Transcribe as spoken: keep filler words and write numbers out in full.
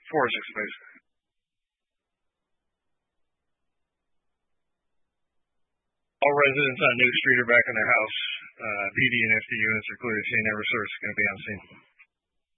four or six, please. All residents on New Street are back in their house. Uh, P D and F D units are clear to scene. Eversource is going to be on scene.